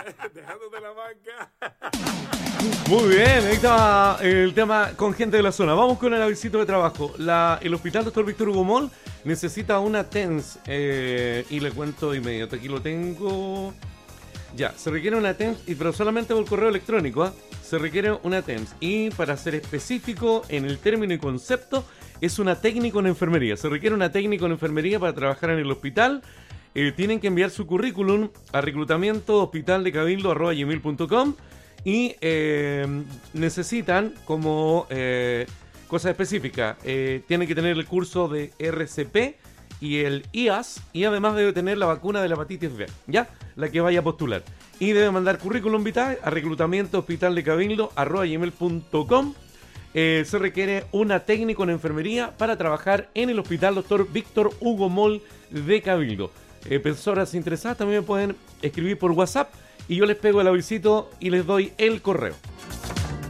Dejándote la banca. Muy bien, ahí está el tema con gente de la zona. Vamos con el avisito de trabajo. El Hospital Dr. Víctor Hugo Moll necesita una TENS. Y le cuento de inmediato. Aquí lo tengo. Ya, se requiere una TENS, pero solamente por correo electrónico. ¿Eh? Se requiere una TENS. Y para ser específico en el término y concepto, es una técnico en enfermería. Se requiere una técnico en enfermería para trabajar en el hospital. Tienen que enviar su currículum a reclutamientohospitaldecabildo@gmail.com y necesitan como cosa específica, tienen que tener el curso de RCP y el IAS, y además debe tener la vacuna de la hepatitis B, ¿ya? La que vaya a postular. Y debe mandar currículum vitae a reclutamientohospitaldecabildo@gmail.com. Se requiere una técnico en enfermería para trabajar en el Hospital Dr. Víctor Hugo Moll de Cabildo. Personas interesadas también me pueden escribir por WhatsApp y yo les pego el avisito y les doy el correo.